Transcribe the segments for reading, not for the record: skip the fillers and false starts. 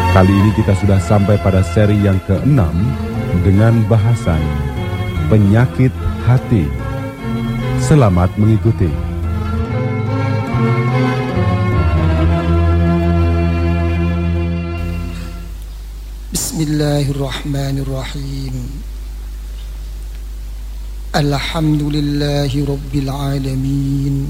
Kali ini kita sudah sampai pada seri yang ke-6 dengan bahasan penyakit hati. Selamat mengikuti. Bismillahirrahmanirrahim. Alhamdulillahi rabbil alamin.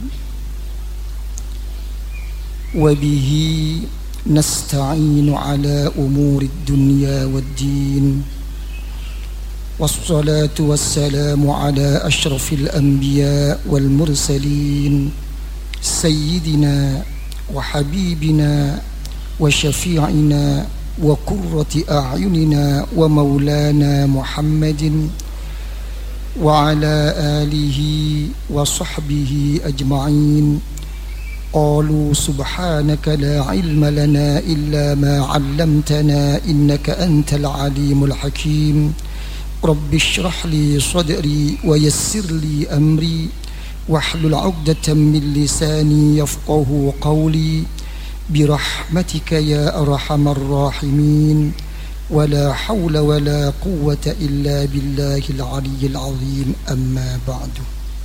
Wa bihi nasta'inu ala umurid dunya waddin. Wassalatu wassalamu ala ashrafil anbiya wal mursalin sayyidina wa habibina wa syafi'ina wa qurrati a'yunina wa maulana Muhammadin wa ala alihi wa sahbihi ajma'in. Qalu subhanaka la ilma lana illa ma 'allamtana innaka antal alimul hakim. Rabbi shrah li sadri wa yassir li amri wahlul 'uqdatam min lisani yafqahu qawli birahmatika ya arhamar rahimin. Wala hawla wala quwwata illa billahil aliyyil azim. Amma ba'du.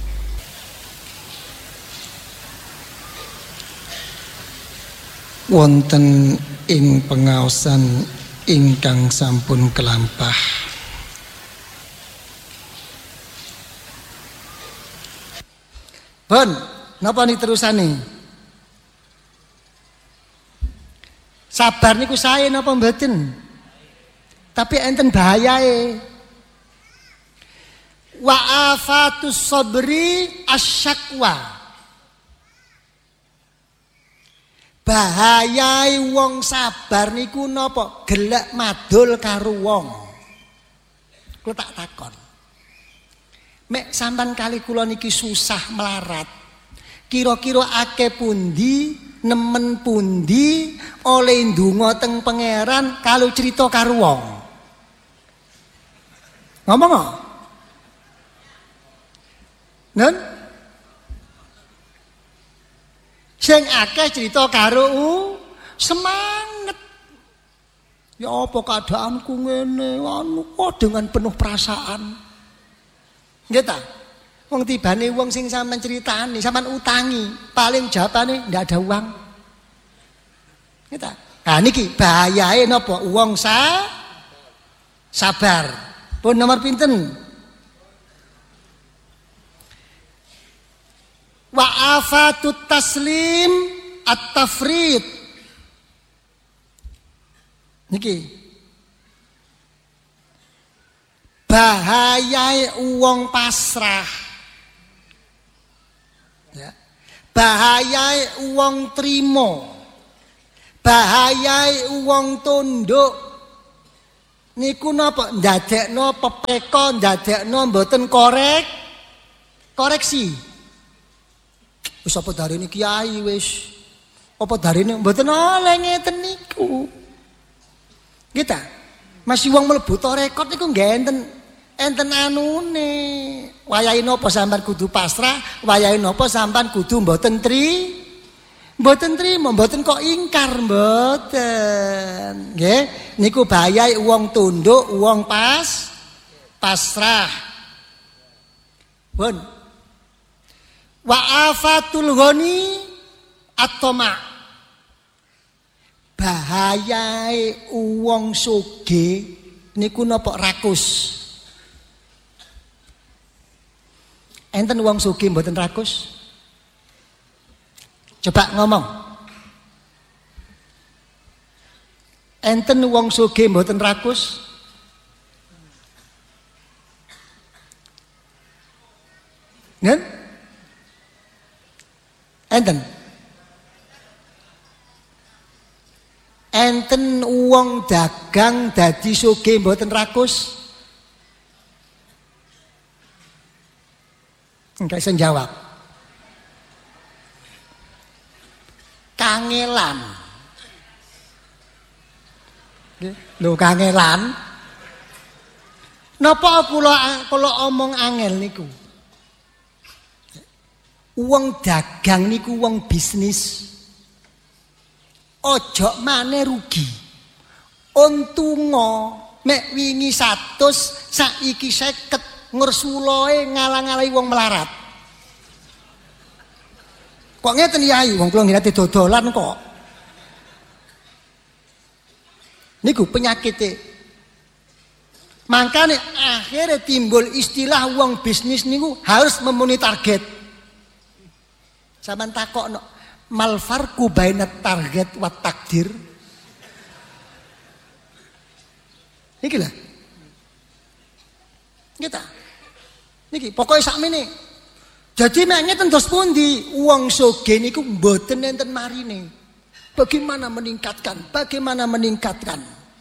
Wonten ing pengaosan ingkang sampun kelampah, Bon, napa nih terusane? Sabar niku sae napa mboten? Tapi enten bahayae. Wa afatus sabri asyakwa. Bahayai wong sabar niku napa? Gelek madul karo wong. Kula tak takon. Mek sampean kali kula niki susah melarat. Kira-kira akeh pundi, nemen pundi oleh ndonga teng pangeran kalau cerita karo wong. Ngomong kok? Nun? Sing akeh cerita karo semangat. Ya apa keadaanku ngene dengan penuh perasaan. Nggih ta? Wong tibane wong sing sampean critani, sampean utangi, paling jawabane ndak ada uang. Nggih ta? Nah niki bahayae napa? Wong sabar. Pun nomor pinten? Wa afatut taslim at-tafrid. Niki bahayai wong pasrah. Ya. Bahayai wong trimo. Bahayai wong tunduk. Niku napa? Ndadekno pepeko, ndadekno mboten koreksi. Wis apa darene kiai wis. Apa darene mboten oleh ngeten niku. Nggih ta? Masih wong mlebu rekod niku nggih enten anune. Wayahe napa sampean kudu pasrah, wayahe napa sampean kudu mboten trima, mboten kok ingkar mboten. Nggih, niku bahayae wong tunduk, wong pasrah. Pun wa afatul ghani at-tama. Bahayae wong sugih niku napa rakus. Enten wong sugih mboten rakus? Coba ngomong. Enten wong sugih mboten rakus? Nen? Enten wong dagang dadi sugih mboten rakus? Enggak iso jawab. Kangelan. Lho kangelan. Napa kula omong angel niku? Wong dagang niku wong bisnis. Ojo maneh rugi. Untunga mek wingi 100 saiki 50 ngersuloe ngalang-alangi wong melarat. Kok ngeten Yai, wong kula nggih dodolan kok. Niku penyakite. Makanya akhirnya timbul istilah wong bisnis niku harus memenuhi target. Sampeyan takokno mal farqu bainat target wa takdir. Niki lah. Kita. Niki pokoke sakmene. Jadi mek ngeten dos pundi wong sugih niku mboten enten marine. Bagaimana meningkatkan? Bagaimana meningkatkan?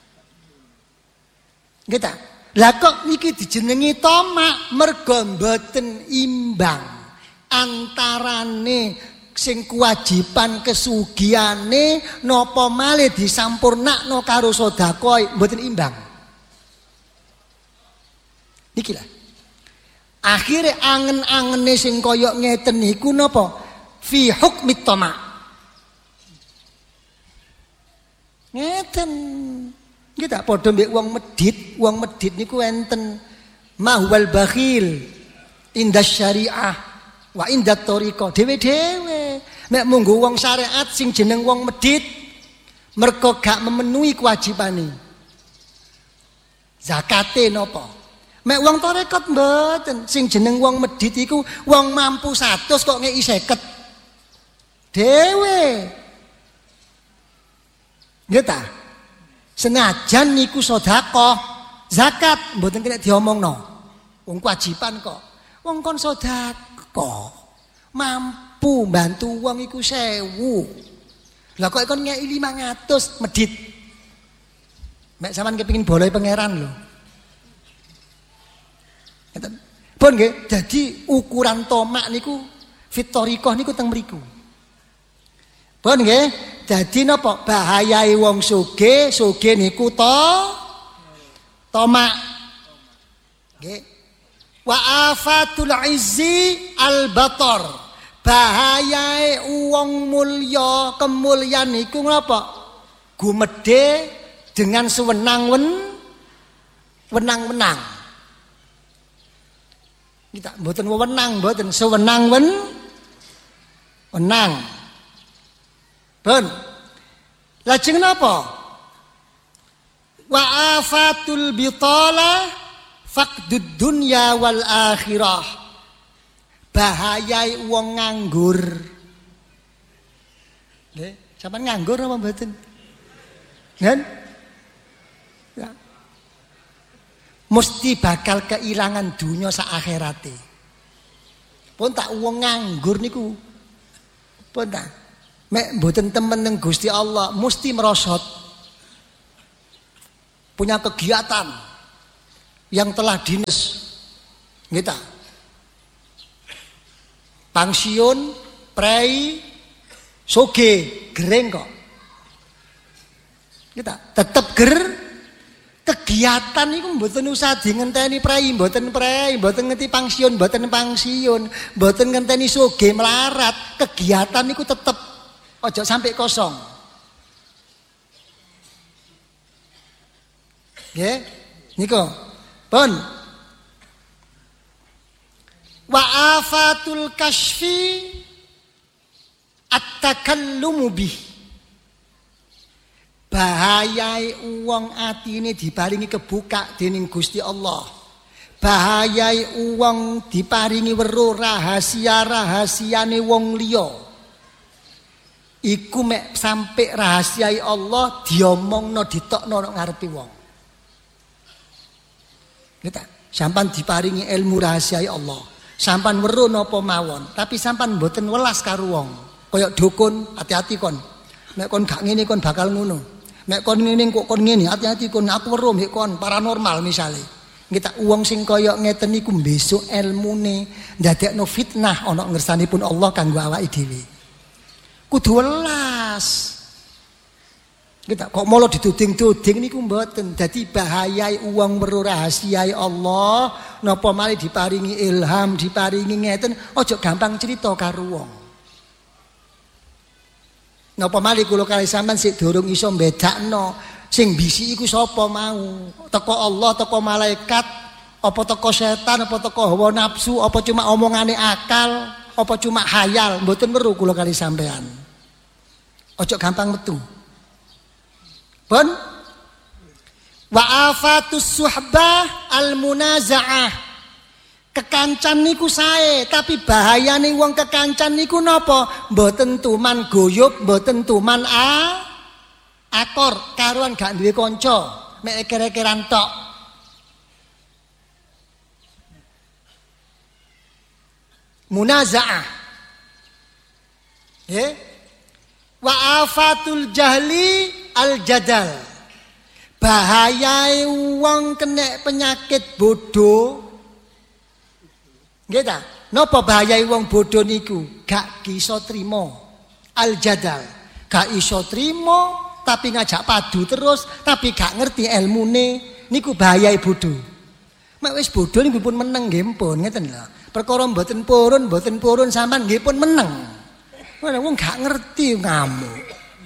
Kita. Lah kok niki dijenengi tamak mergo mboten imbang antarane sing kewajiban kesugihane napa malih disampurnakno karo sedekah mboten imbang. Niki lah. Akhire angen-angene sing kaya ngeten niku napa? Fi hukmit tamak. Ngeten. Kita padha mbek wong medit niku enten mahwal bakhil indah syariah wa indah thariqah dhewe-dhewe. Mek munggo wong syariat sing jeneng wong medit mergo gak memenuhi kewajibane. Zakate napa? Mek wong tarekat mboten sing jeneng wong medit iku wong mampu 100 kok ngeki 50. Dhewe. Nggih ta? Senajan niku sedekah, zakat mboten kena diomongno. Wong kewajiban kok. Wong kon sedekah. Mampu bantu wong iku 1000. Lah kok kon ngeki 500 medit. Mek sampean kepengin boleh pangeran lho. Ngeten. Pun nggih, dadi ukuran tomak niku fitorikoh niku teng mriku. Pun nggih, dadi napa bahayae wong sugih niku tomak. Nggih. Wa afatul izzi al batar. Bahayae wong mulya, kemuliaan niku napa? Gumedhe dengan wenang-wenang. Kita mboten wewenang, mboten sewenang-wenang. Ben. Lajeng napa? Wa afatul bitala faqdud dunya wal akhirah. Bahayai wong nganggur. Nggih, sampean nganggur apa mboten? Kan? Ya. Mesti bakal keilangan dunya sak akhirate. Pun tak wong nganggur niku. Pun tak mek mboten temen nang Gusti Allah mesti merosot. Punya kegiatan yang telah dinas. Kita pensiun, prei, soge, gereng kok. Kita tetep kegiatan iku mboten usah ngenteni prei, mboten ngenti pensiun, mboten ngenteni soge melarat. Kegiatan niku tetep ojo sampai kosong. Nggih. Niku. Pun. Wa afatul kasfi at-takallumu bih. Bahayai wong atine diparingi kebuka dening Gusti Allah. Bahayai wong diparingi weruh rahasia-rahasiane wong liya. Iku mek sampai rahasiai Allah diomongno ditokno ngarepe wong. Kita sampan diparingi ilmu rahasiai Allah. Sampan weruh napa mawon, tapi sampan mboten welas karo wong. Kaya dukun, hati-hati kon. Nek kon gak ngene kon bakal ngono. Nek kon ngene kok kon ngene, hati-hati kon. Aku weruh mek kon paranormal misale. Kita wong sing kaya ngeten niku besok ilmune ndadekno fitnah ana ngersanipun Allah kanggo awake dhewe. Kudu welas. Kita kok malah dituding-tuding niku mboten. Dadi bahayai wong weruh rahasiai Allah, napa malih diparingi ilham, diparingi ngeten, aja gampang cerita karo wong. Napa malih kula kalih sampean sik durung iso mbedakno Sing bisi iku sapa mau? Teko Allah, teko malaikat, apa teko setan, apa teko hawa nafsu, apa cuma omongane akal, apa cuma hayal? Mboten weruh kula kali sampean. Ojo gampang metu. Pun wa afatus suhbah al munazaah. Kekancan niku sae, tapi bahayane wong kekancan niku napa? Mboten tuman guyub, mboten tuman akor, karuan gak duwe kanca, mek kere-keran tok. Munazaah. Wa afatul jahli al jadal. Bahayai wong kena penyakit bodoh. Nggih ta? Napa bahayai wong bodoh niku? Gak iso trima al jadal. Gak iso trima tapi ngajak padu terus, tapi gak ngerti ilmune, niku bahayai bodoh. Mek wis bodoh niku pun meneng nggih pun ngeten lho. Perkara mboten purun sampean nggih pun meneng. Wong gak ngerti ngamuk.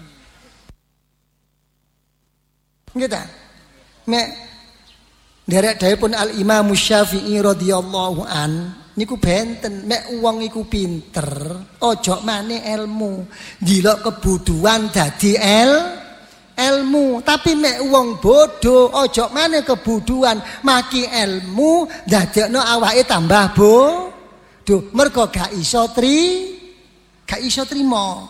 Nggih ta? Mek derek dawuhipun Al Imam Syafi'i radhiyallahu an niku benten mek wong iku pinter, ojo maneh ilmu. Ndelok kebuduhan dadi ilmu, tapi mek wong bodoh ojo maneh kebuduhan, maki ilmu dadekno awake tambah bodoh. Mergo gak iso trima.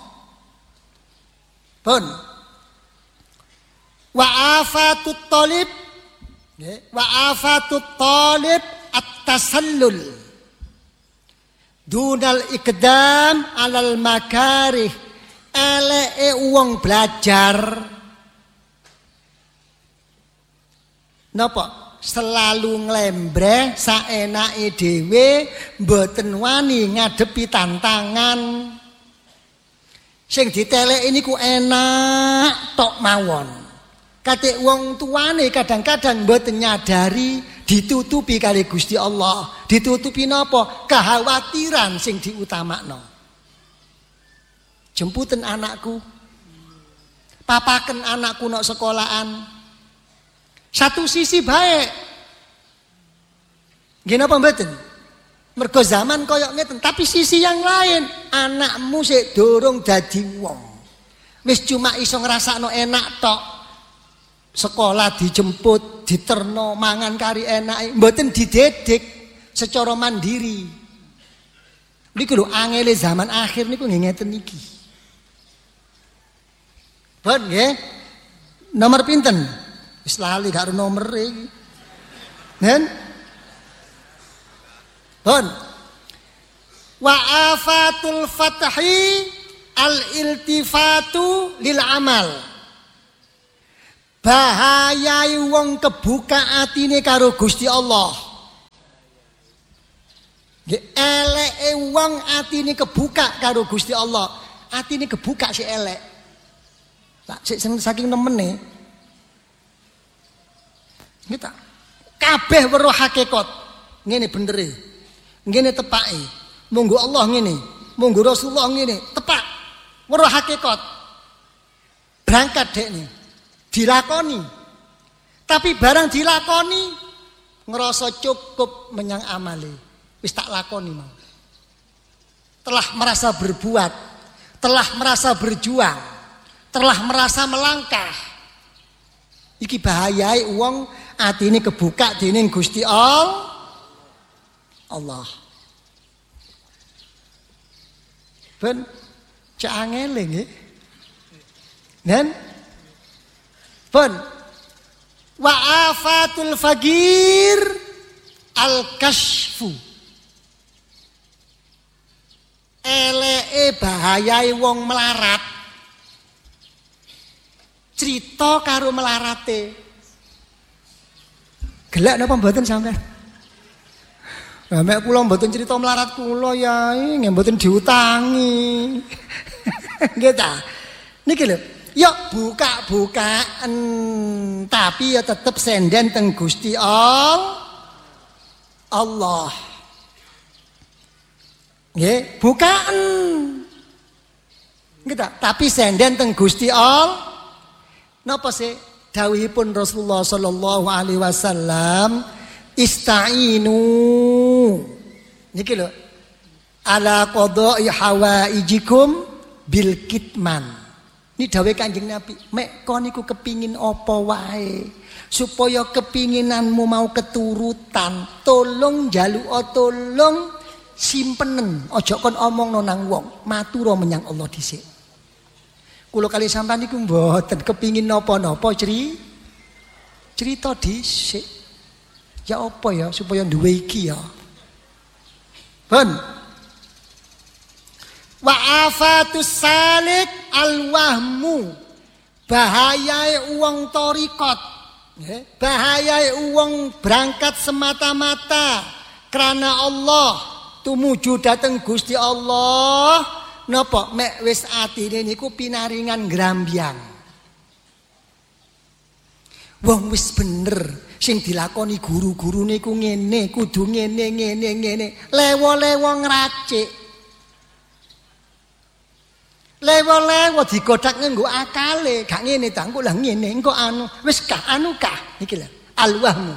Pun wa afatut talib at-tasallul dunal ikdam alal makarih. Eleke wong belajar napa selalu nglembreh saenake dhewe, mboten wani ngadepi tantangan. Sing diteleki niku enak tok mawon. Katik wong tuane kadang-kadang mboten nyadari ditutupi kali Gusti Allah. Ditutupi napa? Kekhawatiran sing diutamakno. Jemputen anakku. Papaken anakku nok sekolahan. Satu sisi baik. Nggih napa mboten? Mergo zaman koyok ngeten, tapi sisi yang lain, anakmu sik durung dadi wong. Wis cuma iso ngrasakno enak tok. Sekolah dijemput, diterno, mangan kari enake, mboten dididik secara mandiri. Niku lho angele zaman akhir niku nggih ngeten iki. Pun nggih. Nomor pinten? Wis lali gak nomor iki. Nen? Pun. Wa afatul fathi al-iltifatu lil amal. Bahayai wong kebuka atine karo Gusti Allah. Nggih eleke wong atine kebuka karo Gusti Allah. Atine kebuka si elek. Lah sik saking nemene. Nggih ta? Kabeh weruh hakikat. Ngene benere. Ngene tepake. Monggo Allah ngene, monggo Rasulullah ngene, tepak. Weruh hakikat. Berangkat dekne. Dilakoni. Tapi barang dilakoni ngerasa cukup menyang amale. Wis tak lakoni mau. Telah merasa berbuat, telah merasa berjuang, telah merasa melangkah. Iki bahayai wong atine kebuka dening Gusti Allah. Ben cak angele nggih. Nen pun wa afatul faqir al-kashfu. Eleke bahayai wong melarat. Cerita karo melarate. Gelek napa mboten sampean? Lah mek kula mboten cerita melarat kula ya, nggih mboten diutangi. Nggih ta? Niki lho. Ya buka-bukaan tapi ya tetep senden teng Gusti Allah. Nggih, bukaan. Nggih ta? Tapi senden teng Gusti Allah. Napa sih? dawuhipun Rasulullah sallallahu alaihi wasallam, ista'inu niki lho, ala qada'i hawaijikum bil kitman. Ini dawuh Kanjeng Nabi, mek kon niku kepingin apa wae supaya kepinginanmu mau keturutan, tolong njaluk tolong simpenen, aja kon omongno nang wong, matura menyang Allah dhisik. Kula kali sampean niku mboten kepingin napa-napa cerita dhisik. Ya apa ya supaya duwe iki ya. Pun wa afatus salik alwahmu, bahayae wong thariqat, bahayae wong berangkat semata-mata karena Allah, tumuju dateng Gusti Allah, napa mek wis atine niku pinaringan ngrambyang. Wong wis bener sing dilakoni guru-guru niku ngene, kudu ngene. Lewo-lewo ngracik. Lewo-lewo digodak nganggo akale, gak ngene ta, engko lah ngene, engko anu, wis kah anu kah iki lho, alwahmu.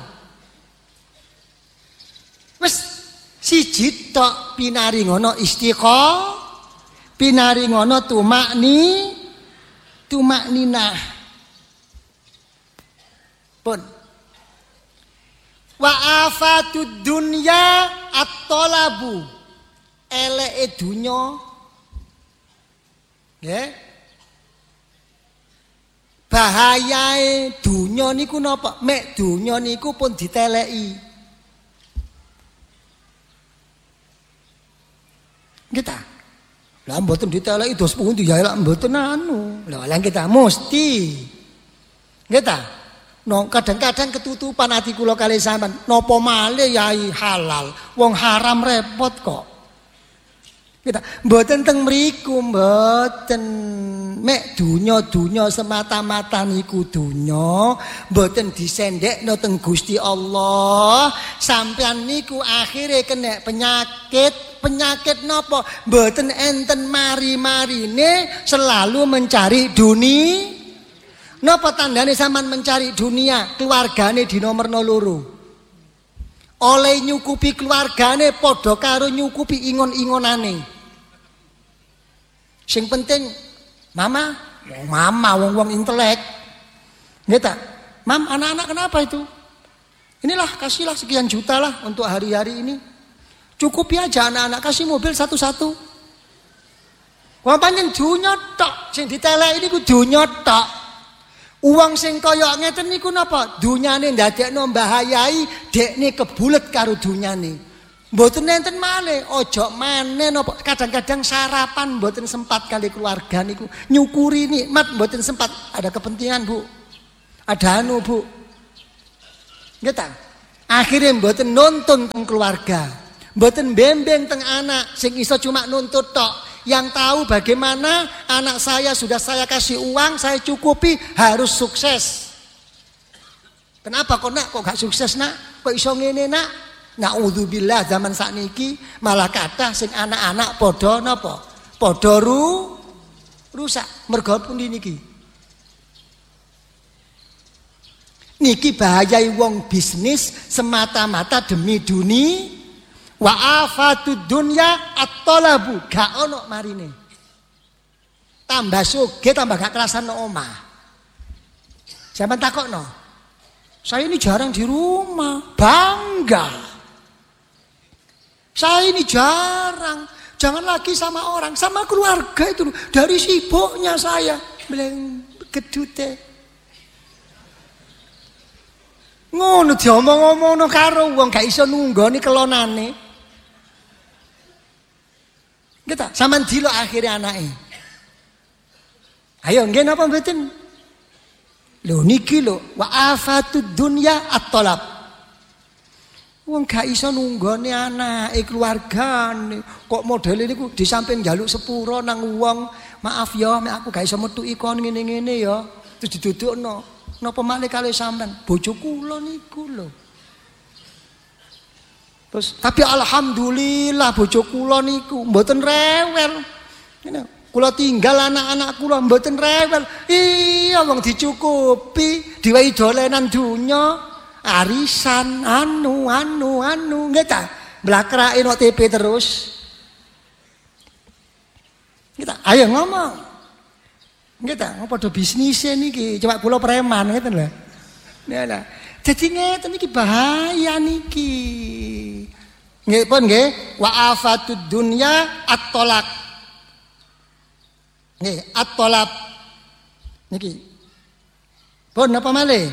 Wis siji tok pinaringono istiqomah, pinaringono tumakninah. Pun wa afatud dunya at-talabu, eleke dunya nggih. Bahayae dunya niku napa? Mek dunya niku pun diteleki. Kita lah mboten diteleki dos pundi ya lak mboten anu. Lah lan kita mesti. Kita no kadang-kadang ketutupan ati kula kali sampean. Napa malih yai halal, wong haram repot kok. Kita mboten teng mriku, mboten mek dunya semata-mata niku dunya, mboten disendekno teng Gusti Allah. Sampean niku akhire kena penyakit napa? Mboten enten mari-marine selalu mencari dunia. Napa tandane sampean mencari dunia? Keluargane dinomerno loro. Oleh nyukupi keluargane padha karo nyukupi ingon-ingonane. Sing penting mama wong intelek. Nggih ta? Mam, anak-anak kenapa itu? Inilah kasihlah sekian juta lah untuk hari-hari ini. Cukupi aja anak-anak, kasih mobil satu-satu. Wong pancen dunya tok sing diteleki niku dunya tok. Uang sing kaya ngeten niku napa? Dunyane ndadekno mbahayai, dekne kebulet karo dunyane. Mboten enten malih, aja maneh napa kadang-kadang sarapan mboten sempat kali keluarga niku. Nyukuri nikmat mboten sempat, ada kepentingan, Bu. Ada anu, Bu. Nggih ta? Akhire mboten nuntun teng keluarga. Mboten bembeng teng anak, sing iso cuma nuntut tok. Yang tahu bagaimana anak saya sudah saya kasih uang, saya cukupi, harus sukses. Kenapa kok nak kok gak sukses nak? Kok iso ngene nak? Naudzubillah zaman sakniki malah kathah sing anak-anak padha napa? Padha rusak. Mergo pundi niki? Niki bahayai wong bisnis semata-mata demi dunia. Wa afatud dunya at-talabu, gak ono marine. Tambah sugih tambah gak kerasan nang omah. Sampeyan takokno. Saya ini jarang di rumah, bangga. Saya ini jarang, jangan lagi sama orang, sama keluarga itu. Dari sibuknya saya bilang gedute. Ngono diomong-omongno karo wong gak iso nunggoni kelonane. Kita sampean dilo akhire anake. Ayo nggih napa mboten? Lho niki lho wa afatud dunya at-talab. Wong gak iso nunggone anake keluargane. Kok modele niku di samping njaluk sepuro nang wong, maaf ya mek aku gak iso metuki kon ngene-ngene ya. Terus didudukno. Napa malih kali sampean? Bojo kula niku lho. Terus tapi alhamdulillah bojo kula niku mboten rewel. Kula tinggal anak-anak kula mboten rewel. iya wong dicukupi, diwai dolenan dunya, arisan anu nggih ta. Blakrake no TP terus. Kita ayo ngomong. Nggih ta, padha bisnise niki, coba kula preman ngeten lho. Nah, dadi ngeten iki bahaya niki. Nggih pun nggih, wa afatud dunya at-tolak. Nggih, at-tolak niki. Pun apa malih?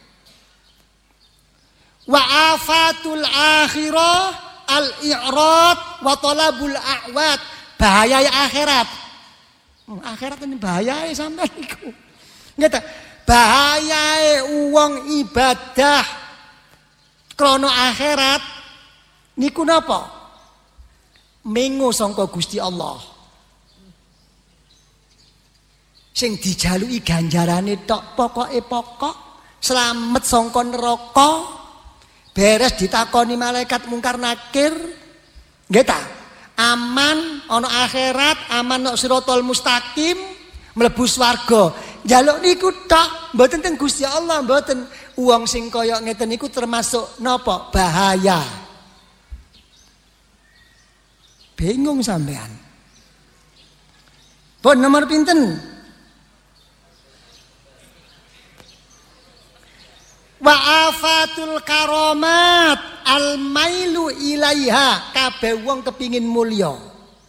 Wa afatul akhirah al-i'rad wa talabul a'wad. Bahaya akhirat. Akhirat ini bahaya sampean iku. Nggih ta? Bahaya wong ibadah krana akhirat niku napa? Mengo sangka Gusti Allah. Sing dijaluki ganjarane tok pokoke pokok, slamet sangka neraka, beres ditakoni malaikat mungkar nakir, nggih ta? Aman ana akhirat, aman ana siratal mustaqim, mlebu swarga. Njaluk niku tok, mboten teng Gusti Allah, mboten. Wong sing kaya ngeten niku termasuk napa? Bahaya. Bingung sampean. Pun nomor pinten? Wa afatul karomat al-mailu ilaiha. Kabeh wong kepingin mulya.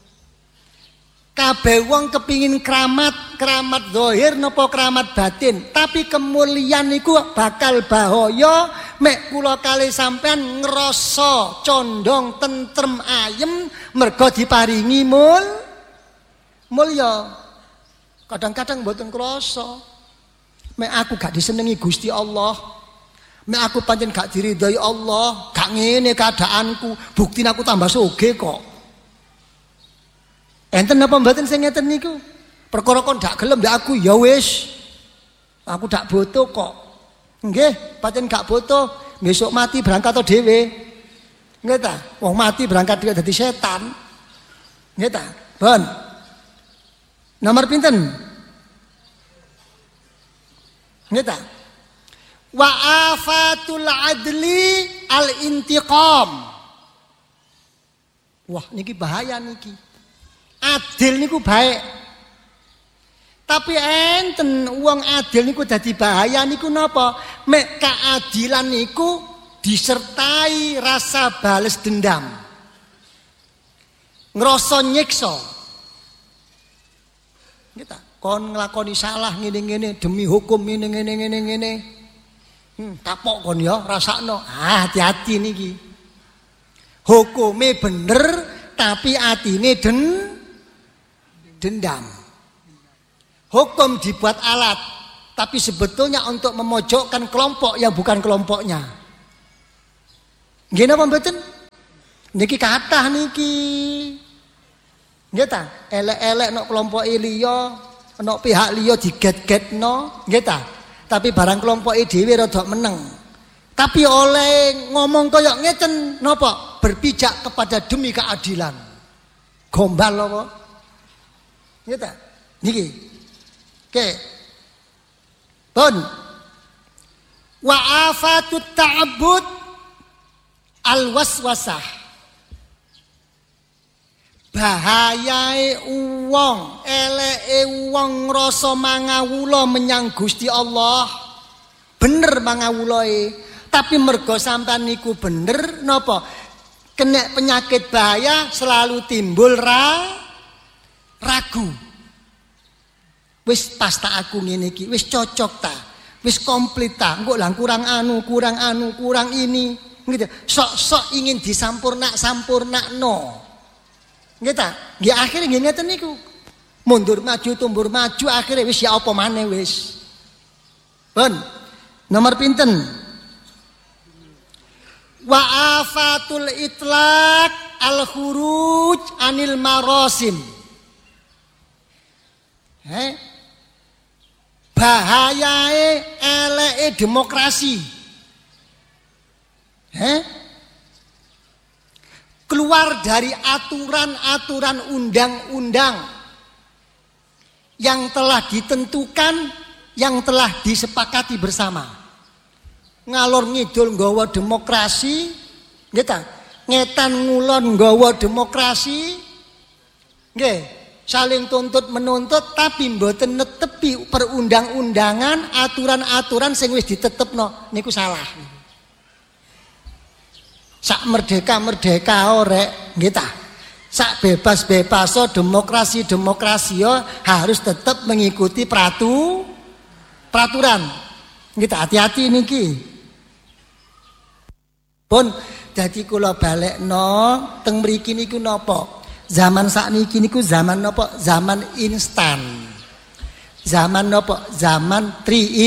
Kabeh wong kepingin keramat zahir napa keramat batin. Tapi kemuliaan niku bakal bahaya mek kula kalih sampean ngrasa condong tentrem ayem merga diparingi mulya. Kadang-kadang mboten krasa. Mek aku gak disenengi Gusti Allah. Mek aku pancen gak diridhoi Allah, gak ngene keadaanku, buktine aku tambah sugih kok. Enten apa mboten sing ngeten niku? Perkara kon gak gelem ndak aku ya wis. Aku gak butuh kok. Nggih, pancen gak butuh, besok mati berangkat to dhewe. Nggih ta? Wong mati berangkat dhewe dadi setan. Nggih ta? Bon. Nomor pinten? Nggih ta? Wa afatul adli al-intiqam. Wah, niki bahaya niki. Adil niku baik. Tapi enten wong adil niku dadi bahaya niku napa? Mek keadilan niku disertai rasa bales dendam. Ngrasa nyiksa. Kita kon nglakoni salah ngene-ngene demi hukum ngene. Kapok kon ya rasakno. Hati-hati niki. Hukume bener tapi atine dendam. Hukum dibuat alat tapi sebetulnya untuk memojokkan kelompok yang bukan kelompoknya. Nggih napa mboten? Niki kathah niki. Nggih ta? Elek-elek nok kelompoke liya, nok pihak liya diget-getno, nggih ta? Tapi barang kelompoke dhewe rada meneng. Tapi oleh ngomong kaya ngeten napa? Berpijak kepada demi keadilan. Gombal apa? Nggih ta? Niki. Oke. Pun wa afatut ta'abbud al-waswasah. Bahayae wong, eleke wong ngrasa mangawula menyang Gusti Allah. Bener mangawulae, tapi mergo sampean niku bener napa? Kena penyakit bahaya selalu timbul ragu. Wis pas tak aku ngene iki, wis cocok ta? Wis komplit ta? Engko lah kurang ini. Gitu. Sok-sok ingin disampurnakno. Nggih ta? Nggih akhire nggih ngeten niku. Mundur maju tumbur maju akhire wis ya apa maneh wis. Pun. Nomor pinten? Wa afatul itlaq al khuruj anil marasim. Bahayae eleke demokrasi. Keluar dari aturan-aturan undang-undang yang telah ditentukan, yang telah disepakati bersama. Ngalor ngidul nggawa demokrasi, nggih ta? Ngetan ngulon nggawa demokrasi. Nggih, saling tuntut menuntut tapi mboten netepi perundang-undangan, aturan-aturan sing wis ditetepno niku salah. Sak merdeka-merdeka rek, nggih ta? Sak bebas-bebaso demokrasi-demokrasi yo harus tetap mengikuti peraturan. Nggih ta, hati-hati niki. Pun dadi kula balekno teng mriki niku napa? Zaman sakniki niku zaman napa? Zaman instan. Zaman napa? Zaman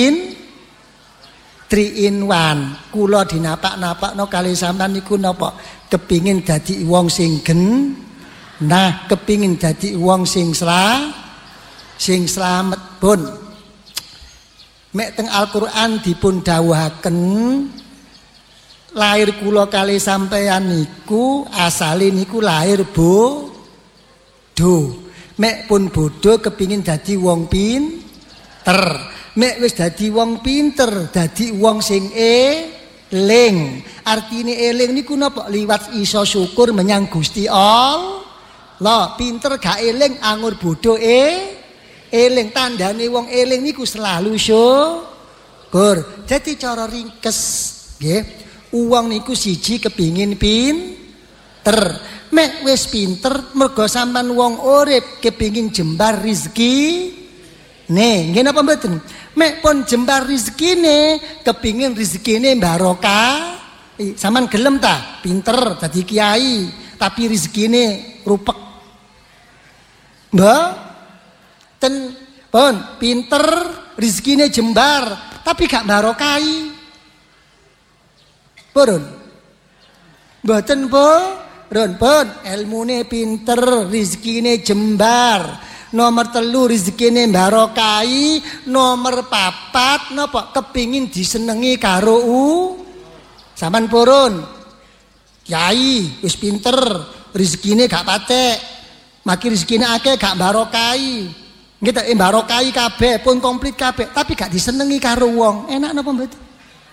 3 in 1. Kula dinapak-napakno kali sampean niku napa? Kepingin dadi wong sing nah, kepingin dadi wong sing slamet pun. Mek teng Al-Qur'an dipun dawuhaken lahir kula kali sampeyan niku asale niku lahir bodoh. Mek pun bodoh kepingin dadi wong pinter. Mek wis dadi wong pinter, dadi wong sing eling. Artine eling niku napa? Liwat iso syukur menyang Gusti Allah. Lah pinter gak eling anggur bodoh eling. Tandane wong eling niku selalu syukur. Jadi cara ringkes nggih, wong niku siji kepingin pinter. Mek wis pinter mergo sampean wong urip kepingin jembar rezeki. Nggih napa mboten? Mek pun jembar rezekine kepingin rezekine barokah. Sampean gelem ta pinter dadi kiai tapi rezekine rupek. Mboten pun pinter rezekine jembar tapi gak barokai. Purun. Mboten pun ilmune pinter rezekine jembar. Nomor 3 rezekine barokai. Nomor 4 napa kepingin disenengi karo sampean purun. Kiai wis pinter rezekine gak patek. Maki rezekine akeh gak barokai. Nggih ta barokai kabeh pun komplit kabeh tapi gak disenengi karo wong. Enak napa mboten?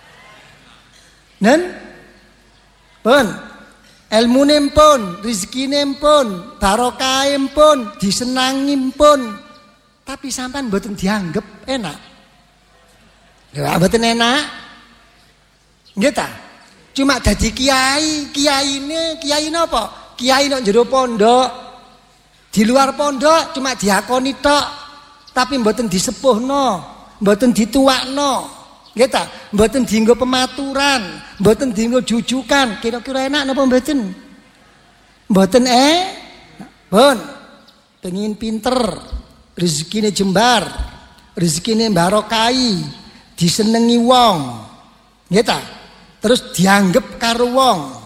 Nen pun ilmune pun, rezekine pun, barokahe pun, disenangi pun. Tapi sampean mboten dianggep enak. Ya mboten enak. Nggih ta? Cuma dadi kiai, kiai napa? Kiai nang jero pondok. Di luar pondok cuma diakoni tok, tapi mboten disepuhno, mboten dituakno. Nggih ta? Mboten dienggo pematuran, mboten dienggo jujukan. Kira-kira enak napa mboten? Mboten pun pengin pinter, rezekine jembar, rezekine barokai, disenengi wong. Nggih ta? Terus dianggep karo wong.